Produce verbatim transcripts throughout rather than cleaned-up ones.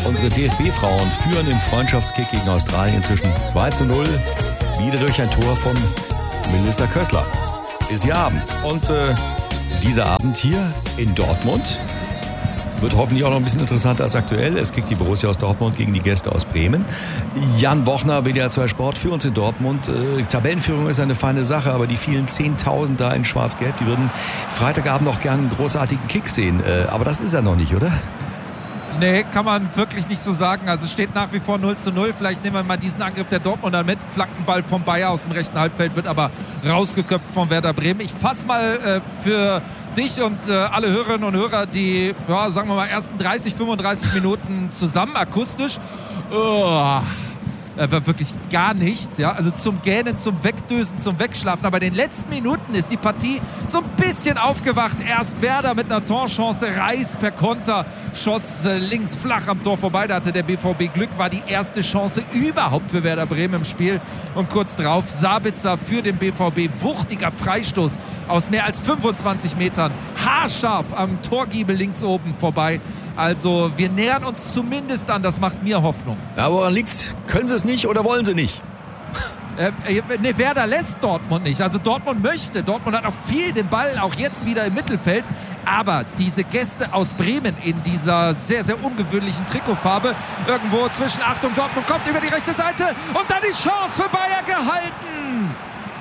Unsere D F B-Frauen führen im Freundschaftskick gegen Australien inzwischen zwei zu null. Wieder durch ein Tor von Melissa Kössler. Ist ihr Abend. Und äh, dieser Abend hier in Dortmund wird hoffentlich auch noch ein bisschen interessanter als aktuell. Es kickt die Borussia aus Dortmund gegen die Gäste aus Bremen. Jan Bochner, W D R zwei Sport, für uns in Dortmund. Äh, Tabellenführung ist eine feine Sache, aber die vielen Zehntausend da in Schwarz-Gelb, die würden Freitagabend auch gerne einen großartigen Kick sehen. Äh, aber das ist er noch nicht, oder? Nee, kann man wirklich nicht so sagen. Also es steht nach wie vor null zu null. Vielleicht nehmen wir mal diesen Angriff der Dortmunder mit. Flankenball vom Bayer aus dem rechten Halbfeld, wird aber rausgeköpft von Werder Bremen. Ich fasse mal äh, für dich und äh, alle Hörerinnen und Hörer die, ja, sagen wir mal, ersten dreißig, fünfunddreißig Minuten zusammen akustisch. Oh, äh, war wirklich gar nichts. Ja? Also zum Gähnen, zum Wegdösen, zum Wegschlafen. Aber in den letzten Minuten ist die Partie so ein bisschen aufgewacht. Erst Werder mit einer Torchance, Reis per Konter schoss äh, links flach am Tor vorbei. Da hatte der B V B Glück, war die erste Chance überhaupt für Werder Bremen im Spiel. Und kurz drauf Sabitzer für den B V B. Wuchtiger Freistoß aus mehr als fünfundzwanzig Metern. Haarscharf am Torgiebel links oben vorbei. Also wir nähern uns zumindest an. Das macht mir Hoffnung. Ja, woran liegt's? Können sie es nicht oder wollen sie nicht? Äh, ne, Werder lässt Dortmund nicht. Also Dortmund möchte. Dortmund hat noch viel den Ball, auch jetzt wieder im Mittelfeld. Aber diese Gäste aus Bremen in dieser sehr, sehr ungewöhnlichen Trikotfarbe, irgendwo zwischen, Achtung, Dortmund kommt über die rechte Seite und dann die Chance für Bayer gehalten.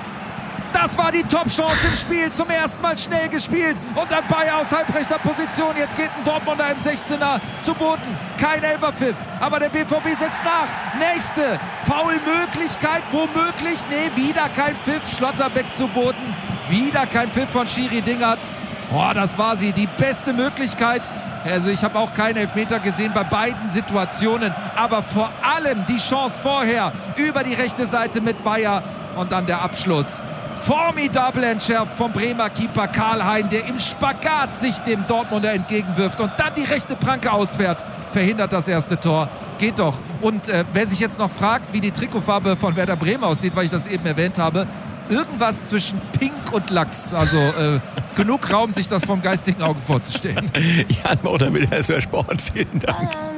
Das war die Top-Chance im Spiel. Zum ersten Mal schnell gespielt. Und dann Bayer aus halbrechter Position. Jetzt geht ein Dortmunder im sechzehner zu Boden. Kein Elferpfiff. Aber der B V B setzt nach. Nächste Foulmöglichkeit. Womöglich. Nee, wieder kein Pfiff. Schlotterbeck zu Boden. Wieder kein Pfiff von Schiri Dingert. Oh, das war sie. Die beste Möglichkeit. Also ich habe auch keinen Elfmeter gesehen bei beiden Situationen. Aber vor allem die Chance vorher. Über die rechte Seite mit Bayer. Und dann der Abschluss. Formidabel entschärft vom Bremer Keeper Karl-Hein, der im Spagat sich dem Dortmunder entgegenwirft und dann die rechte Pranke ausfährt. Verhindert das erste Tor. Geht doch. Und äh, wer sich jetzt noch fragt, wie die Trikotfarbe von Werder Bremen aussieht, weil ich das eben erwähnt habe, irgendwas zwischen Pink und Lachs. Also äh, genug Raum, sich das vom geistigen Auge vorzustellen. Jan Bochner mit der S W R Sport. Vielen Dank.